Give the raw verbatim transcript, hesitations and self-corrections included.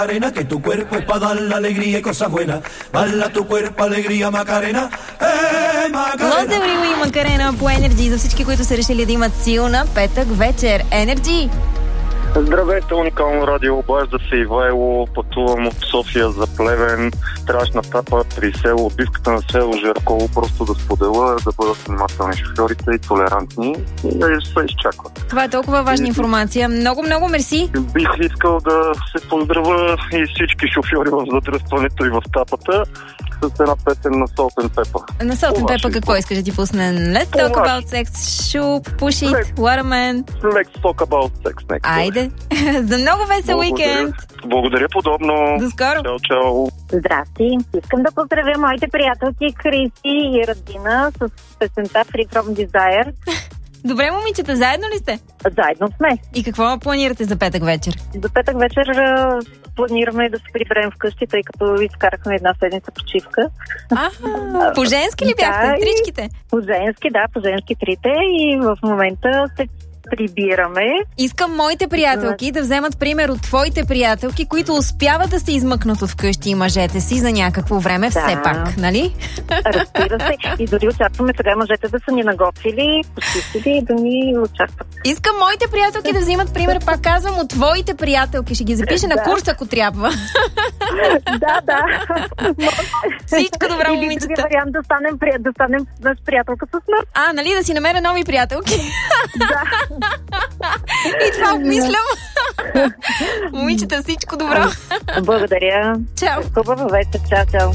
Macarena, que tu cuerpo es para dar la alegría y cosas buenas. Bala tu cuerpo, alegría, Macarena. Е, Макарена! Лос Деврил и Макарена по Енерджи за всички, които са решили да имат силна петък вечер. Енерджи! Здравейте, уникално радио, обажда се Ивайло, пътувам от София за Плевен, страшна тапа при село, отбивката на село Жерково, просто да споделя, да бъдат внимателни шофьорите и толерантни и да се изчакват. Това е толкова важна информация. Много, много мерси. Бих искал да се поздравя и всички шофьори в задръстването и в тапата с една песен на Salt and Pepper. На Salt and Pepper какво искаш да ти пусне? Let's talk about sex, Shoop, Push It, Waterman. Let's talk about sex next. Айде. За много весел уикенд. Благодаря, подобно. До скоро. Чао, чао. Здрасти. Искам да поздравя моите приятелки Криси и Радина с песента Free From Desire. Добре, момичета, заедно ли сте? Заедно сме. И какво планирате за петък вечер? За петък вечер планираме да се приберем вкъщи, тъй като изкарахме една седмица почивка. А, по-женски ли бяхте? Да, Тричките? По-женски, да, по-женски трите и в момента се прибираме. Искам моите приятелки да вземат пример от твоите приятелки, които успяват да се измъкнат от вкъщи и мъжете си за някакво време, да. Все пак, нали? Разбира се. И дори очакваме сега мъжете да са ни наготвили, почистили и да ни очакват. Искам моите приятелки да взимат пример, пак казвам, от твоите приятелки. Ще ги запиша да. На курс, ако трябва. Да, да. Всичко добро, момичета. Или други вариант да станем, да станем с приятелка с нас. А, нали, да си намеря нови приятелки? Да. И това обмислям. Момичета, всичко добро. Благодаря. Чао. Хубава вечер. Чао, чао.